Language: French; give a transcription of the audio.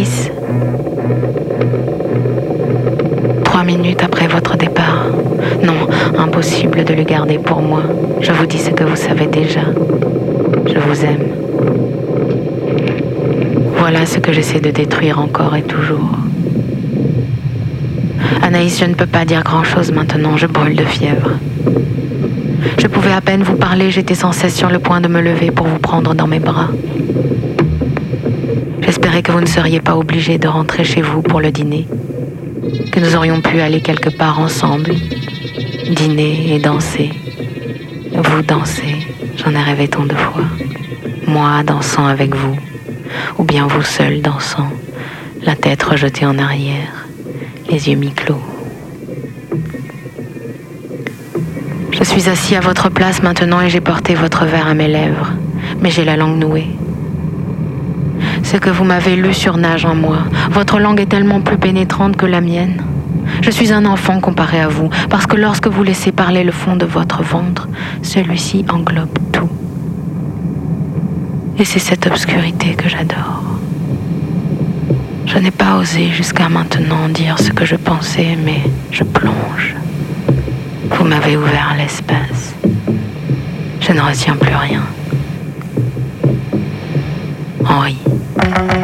Anaïs. 3 minutes après votre départ. Non, impossible de le garder pour moi. Je vous dis ce que vous savez déjà. Je vous aime. Voilà ce que j'essaie de détruire encore et toujours. Anaïs, je ne peux pas dire grand-chose maintenant, je brûle de fièvre. Je pouvais à peine vous parler, j'étais sans cesse sur le point de me lever pour vous prendre dans mes bras. J'espérais que vous ne seriez pas obligés de rentrer chez vous pour le dîner, que nous aurions pu aller quelque part ensemble, dîner et danser. Vous danser, j'en ai rêvé tant de fois. Moi dansant avec vous, ou bien vous seul dansant, la tête rejetée en arrière, les yeux mi-clos. Je suis assis à votre place maintenant et j'ai porté votre verre à mes lèvres, mais j'ai la langue nouée. Ce que vous m'avez lu surnage en moi. Votre langue est tellement plus pénétrante que la mienne. Je suis un enfant comparé à vous, parce que lorsque vous laissez parler le fond de votre ventre, celui-ci englobe tout. Et c'est cette obscurité que j'adore. Je n'ai pas osé jusqu'à maintenant dire ce que je pensais, mais je plonge. Vous m'avez ouvert l'espace. Je ne retiens plus rien. Henri.